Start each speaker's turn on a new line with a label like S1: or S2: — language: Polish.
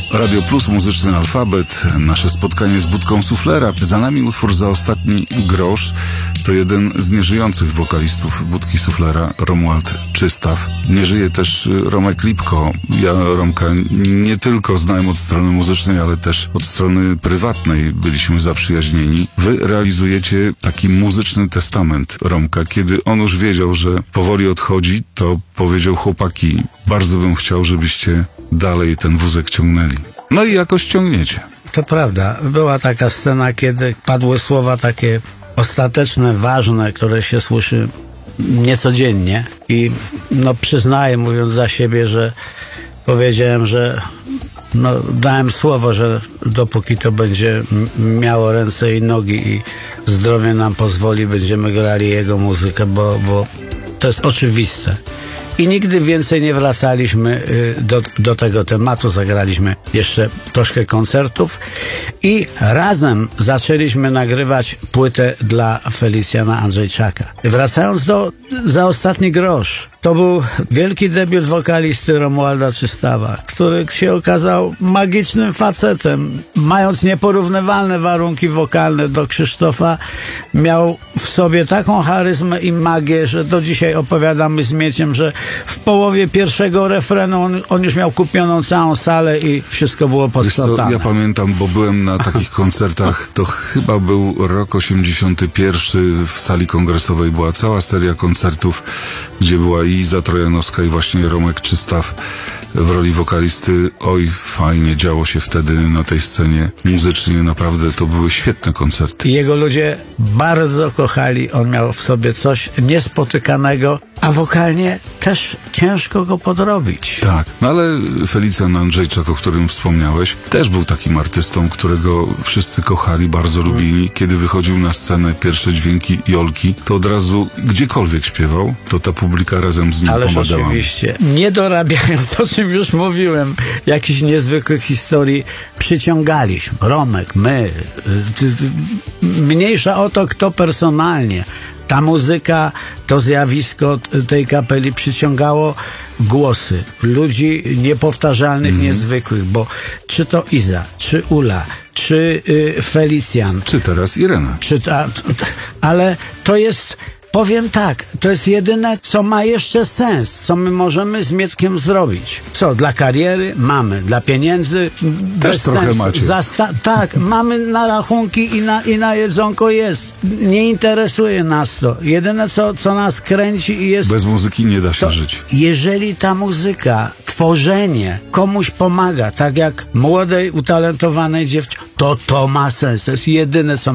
S1: Radio Plus, muzyczny alfabet, nasze spotkanie z Budką Suflera. Za nami utwór Za ostatni grosz. To jeden z nieżyjących wokalistów Budki Suflera, Romuald Czystaw. Nie żyje też Romek Lipko. Ja Romka nie tylko znałem od strony muzycznej, ale też od strony prywatnej byliśmy zaprzyjaźnieni. Wy realizujecie taki muzyczny testament Romka. Kiedy on już wiedział, że powoli odchodzi, to powiedział: chłopaki, bardzo bym chciał, żebyście dalej ten wózek ciągnęli. No i jakoś ciągniecie.
S2: To prawda. Była taka scena, kiedy padły słowa takie ostateczne, ważne, które się słyszy niecodziennie. I przyznaję, mówiąc za siebie, że powiedziałem, że dałem słowo, że dopóki to będzie miało ręce i nogi i zdrowie nam pozwoli, będziemy grali jego muzykę, bo to jest oczywiste. I nigdy więcej nie wracaliśmy do tego tematu. Zagraliśmy jeszcze troszkę koncertów i razem zaczęliśmy nagrywać płytę dla Felicjana Andrzejczaka. Wracając do Za ostatni grosz. To był wielki debiut wokalisty Romualda Czystawa, który się okazał magicznym facetem. Mając nieporównywalne warunki wokalne do Krzysztofa, miał w sobie taką charyzmę i magię, że do dzisiaj opowiadamy z Mieciem, że w połowie pierwszego refrenu on już miał kupioną całą salę i wszystko było posprzątane.
S1: Ja pamiętam, bo byłem na takich koncertach, to chyba był rok 81, w sali kongresowej była cała seria koncertów, gdzie była i Iza Trojanowska i właśnie Romek Czystaw w roli wokalisty. Oj, fajnie działo się wtedy na tej scenie muzycznie, naprawdę to były świetne koncerty.
S2: Jego ludzie bardzo kochali, on miał w sobie coś niespotykanego, a wokalnie też ciężko go podrobić.
S1: Tak, ale Felicjan Andrzejczak, o którym wspomniałeś, też był takim artystą, którego wszyscy kochali, bardzo lubili. Kiedy wychodził na scenę, pierwsze dźwięki Jolki, to od razu gdziekolwiek śpiewał, to ta publika razem z nim pomagała.
S2: Oczywiście, nie dorabiając, o czym już mówiłem, jakichś niezwykłych historii, przyciągaliśmy. Romek, my, mniejsza o to, kto personalnie. Ta muzyka, to zjawisko tej kapeli przyciągało głosy ludzi niepowtarzalnych, niezwykłych, bo czy to Iza, czy Ula, czy Felicjan,
S1: czy teraz Irena.
S2: Ale to jest, powiem tak, to jest jedyne, co ma jeszcze sens, co my możemy z Mietkiem zrobić. Co, dla kariery? Mamy. Dla pieniędzy?
S1: Też trochę sensu. Macie.
S2: Tak, mamy na rachunki i na jedzonko jest. Nie interesuje nas to. Jedyne, co nas kręci i jest...
S1: Bez muzyki nie da się żyć.
S2: Jeżeli ta muzyka, tworzenie komuś pomaga, tak jak młodej, utalentowanej dziewczynie, to ma sens. To jest jedyne, co